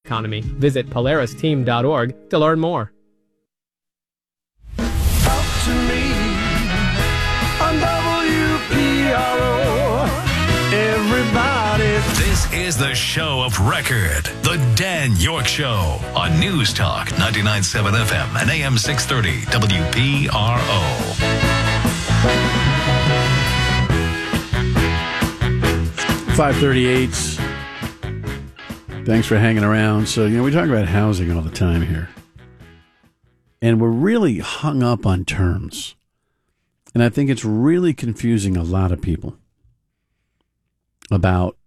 economy. Visit PolarisTeam.org to learn more. Talk to me on WPRO. Everybody. This is the show of record, The Dan York Show, on News Talk 99.7 FM and AM 630 WPRO. 5:38. Thanks for hanging around. So, we talk about housing all the time here. And we're really hung up on terms. And I think it's really confusing a lot of people about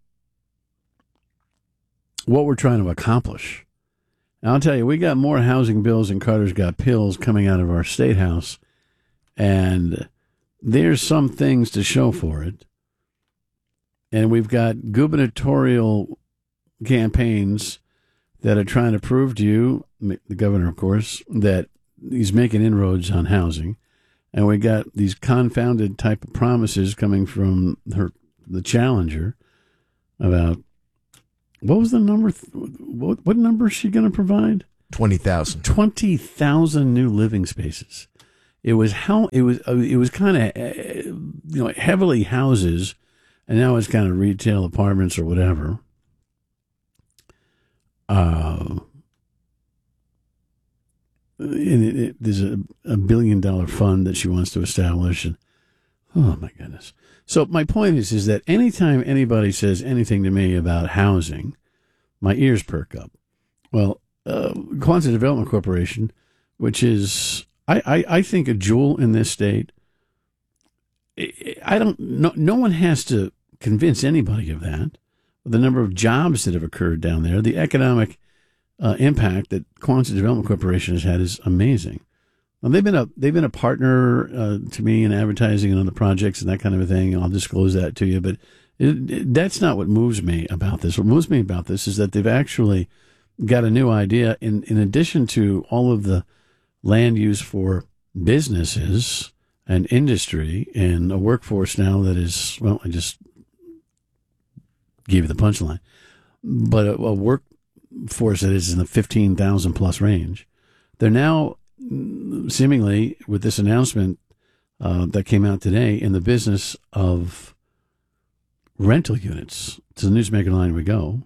what we're trying to accomplish. And I'll tell you, we got more housing bills than Carter's got pills coming out of our state house. And there's some things to show for it. And we've got gubernatorial campaigns that are trying to prove to you, the governor, of course, that he's making inroads on housing. And we got these confounded type of promises coming from the challenger about, what was the number? What number is she going to provide? 20,000. 20,000 new living spaces. It was kind of heavily houses, and now it's kind of retail apartments or whatever. There's a $1 billion fund that she wants to establish, and oh my goodness. So my point is that anytime anybody says anything to me about housing, my ears perk up. Well, Quonset Development Corporation, which is, I think, a jewel in this state. No one has to convince anybody of that. The number of jobs that have occurred down there, the economic impact that Quonset Development Corporation has had is amazing. Well, they've been a partner to me in advertising and other projects and that kind of a thing. I'll disclose that to you, but that's not what moves me about this. What moves me about this is that they've actually got a new idea. In addition to all of the land use for businesses and industry and a workforce now that is, well, I just gave you the punchline, but a workforce that is in the 15,000 plus range. They're now seemingly, with this announcement that came out today, in the business of rental units. To the Newsmaker line we go.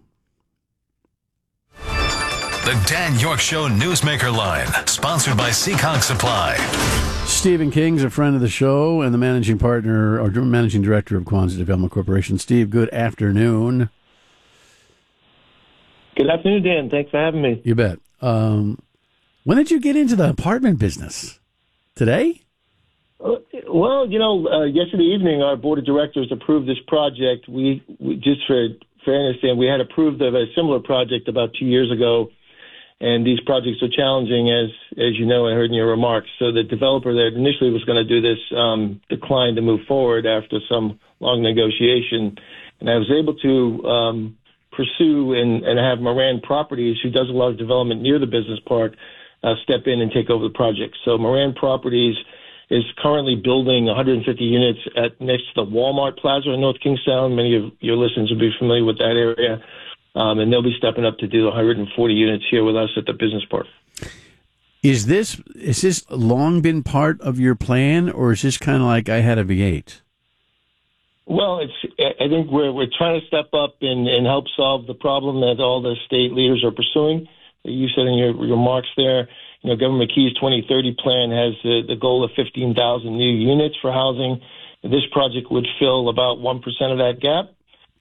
The Dan York Show Newsmaker line, sponsored by Seekonk Supply. Stephen King's a friend of the show and the managing partner or managing director of Quonset Development Corporation. Steve, good afternoon. Good afternoon, Dan. Thanks for having me. You bet. When did you get into the apartment business? Today? Well, yesterday evening, our board of directors approved this project. We just for fairness, Dan, we had approved of a similar project about 2 years ago, and these projects are challenging, as you know, I heard in your remarks. So the developer that initially was going to do this declined to move forward after some long negotiation, and I was able to pursue and have Moran Properties, who does a lot of development near the business park, step in and take over the project. So Moran Properties is currently building 150 units next to the Walmart Plaza in North Kingstown. Many of your listeners will be familiar with that area. And they'll be stepping up to do 140 units here with us at the business park. Is this long been part of your plan, or is this kind of like I had a V8? Well, I think we're trying to step up and help solve the problem that all the state leaders are pursuing. You said in your remarks there, Governor McKee's 2030 plan has the goal of 15,000 new units for housing. This project would fill about 1% of that gap.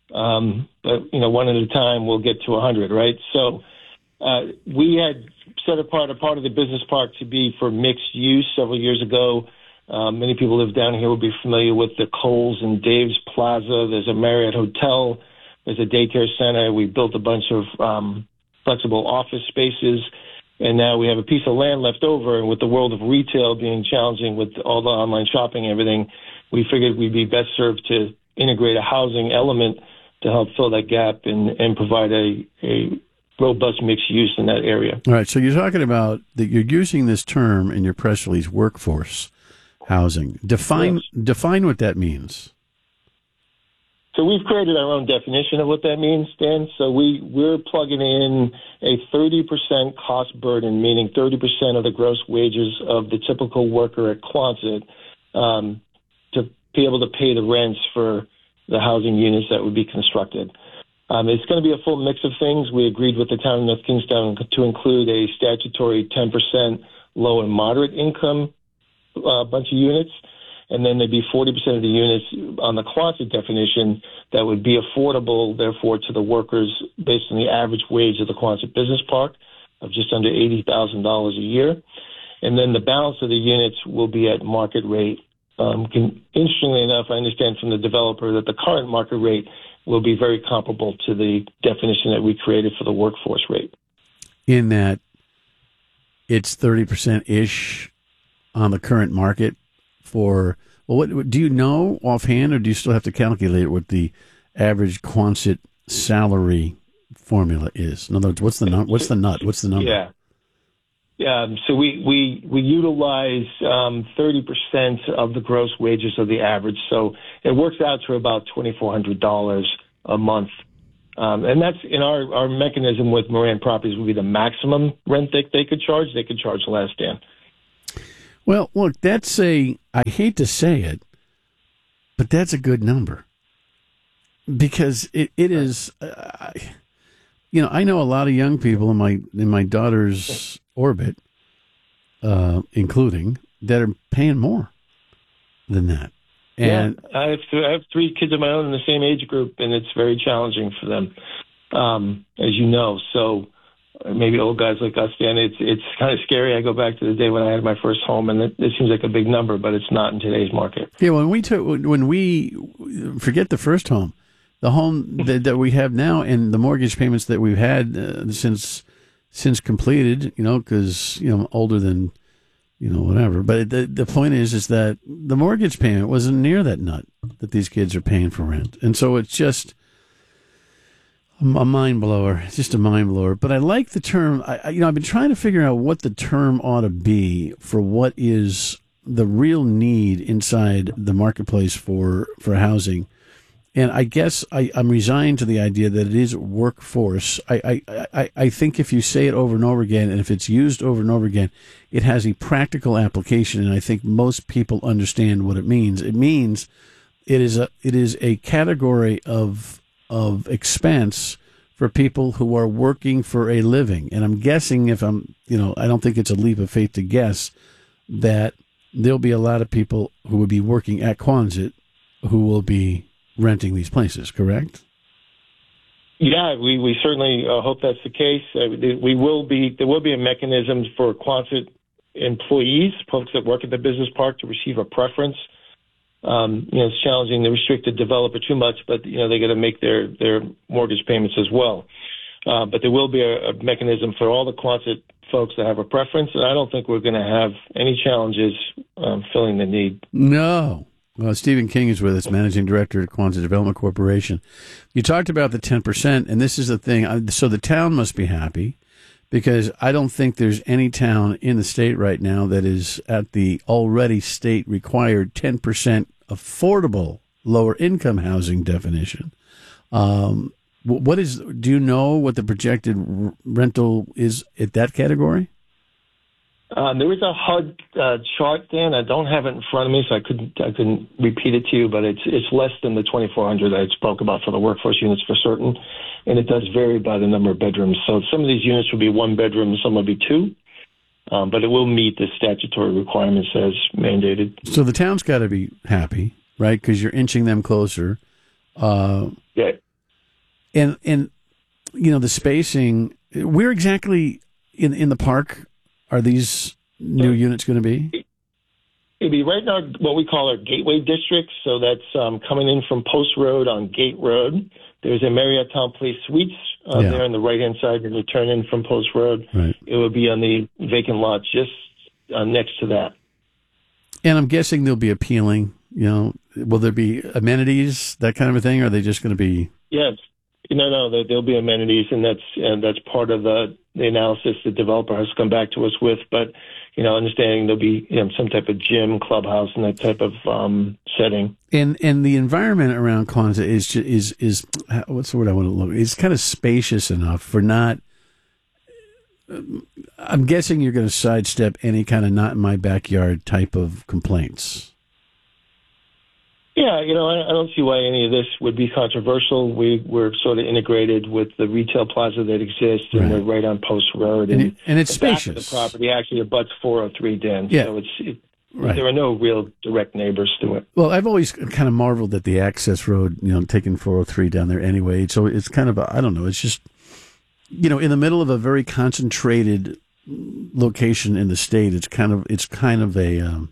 But, one at a time, we'll get to 100, right? So we had set apart a part of the business park to be for mixed use several years ago. Many people live down here will be familiar with the Kohl's and Dave's Plaza. There's a Marriott Hotel. There's a daycare center. We built a bunch of flexible office spaces. And now we have a piece of land left over. And with the world of retail being challenging with all the online shopping and everything, we figured we'd be best served to integrate a housing element to help fill that gap and provide a robust mixed use in that area. All right. So you're talking about that you're using this term in your press release, workforce housing. Define what that means. So we've created our own definition of what that means, Dan. So we're plugging in a 30% cost burden, meaning 30% of the gross wages of the typical worker at Quonset, to be able to pay the rents for the housing units that would be constructed. It's going to be a full mix of things. We agreed with the town of North Kingstown to include a statutory 10% low and moderate income bunch of units, and then there'd be 40% of the units on the Quonset definition that would be affordable, therefore, to the workers based on the average wage of the Quonset Business Park of just under $80,000 a year. And then the balance of the units will be at market rate. Interestingly enough, I understand from the developer that the current market rate will be very comparable to the definition that we created for the workforce rate. In that it's 30%-ish on the current market for, well, what do you know offhand, or do you still have to calculate what the average Quonset salary formula is? In other words, what's the nut? What's the number? Yeah. So we utilize 30% of the gross wages of the average. So it works out to about $2,400 a month. And that's in our mechanism with Moran Properties would be the maximum rent that they could charge. They could charge less, Dan. Well, look, I hate to say it, but that's a good number. Because it is, I know a lot of young people in my daughter's orbit, including, that are paying more than that. And I have three kids of my own in the same age group, and it's very challenging for them, as you know. So maybe old guys like us, Dan, it's kind of scary. I go back to the day when I had my first home, and it seems like a big number, but it's not in today's market. Yeah, when we forget the first home, the home that we have now, and the mortgage payments that we've had since completed, because I'm older than whatever. But the point is that the mortgage payment wasn't near that nut that these kids are paying for rent, and so it's just a mind blower. It's just a mind blower. But I like the term. I've been trying to figure out what the term ought to be for what is the real need inside the marketplace for housing. And I guess I'm resigned to the idea that it is workforce. I think if you say it over and over again, and if it's used over and over again, it has a practical application, and I think most people understand what it means. It means it is a category of expense for people who are working for a living. And I'm guessing I don't think it's a leap of faith to guess that there'll be a lot of people who will be working at Quonset who will be renting these places, correct? Yeah, we certainly hope that's the case. There will be a mechanism for Quonset employees, folks that work at the business park, to receive a preference. It's challenging to restrict the developer too much, but they got to make their mortgage payments as well. But there will be a mechanism for all the Quonset folks that have a preference, and I don't think we're going to have any challenges filling the need. No. Well, Stephen King is with us, Managing Director at Quonset Development Corporation. You talked about the 10%, and this is the thing. So the town must be happy, because I don't think there's any town in the state right now that is at the already state required 10% affordable lower income housing definition. Do you know what the projected rental is at that category? There is a HUD chart, Dan. I don't have it in front of me, so I couldn't repeat it to you, but it's less than the 2,400 I spoke about for the workforce units for certain, and it does vary by the number of bedrooms. So some of these units will be one bedroom, some will be two, but it will meet the statutory requirements as mandated. So the town's got to be happy, right? Because you're inching them closer. Yeah. And the spacing. Where exactly in the park are these new units going to be? It'd be right in our, what we call our gateway district. So that's coming in from Post Road on Gate Road. There's a Marriott Town Place Suites there on the right-hand side when you turn in from Post Road. Right. It would be on the vacant lot just next to that. And I'm guessing they'll be appealing. Will there be amenities, that kind of a thing, or are they just going to be? Yes. No, there'll be amenities, and that's part of the analysis the developer has come back to us with. But understanding there'll be some type of gym, clubhouse, and that type of setting. And the environment around Quonset is what's the word I want to look? It's kind of spacious enough for not I'm guessing you're going to sidestep any kind of not in my backyard type of complaints. Yeah, I don't see why any of this would be controversial. We're sort of integrated with the retail plaza that exists, and we're right on Post Road. And it's the spacious. Back of the property actually abuts 403 Den. Yeah. So there are no real direct neighbors to it. Well, I've always kind of marveled at the access road, taking 403 down there anyway. So it's kind of, I don't know, it's just, in the middle of a very concentrated location in the state, it's kind of a,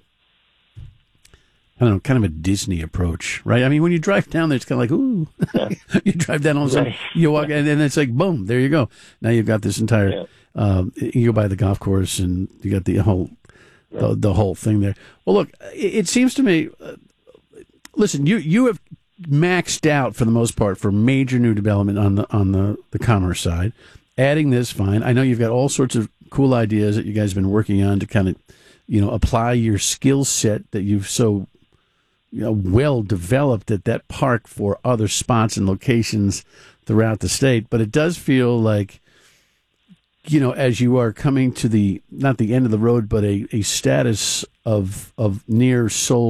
I don't know, kind of a Disney approach, right? I mean, when you drive down there, it's kind of like, ooh. Yeah. You drive down, all of a sudden, you walk, and then it's like, boom, there you go. Now you've got this entire, you go by the golf course, and you got the whole thing there. Well, look, it seems to me, listen, you have maxed out, for the most part, for major new development on the commerce side. Adding this, fine. I know you've got all sorts of cool ideas that you guys have been working on to kind of, apply your skill set that you've so well developed at that park for other spots and locations throughout the state. But it does feel like, as you are coming to not the end of the road, but a status of near soul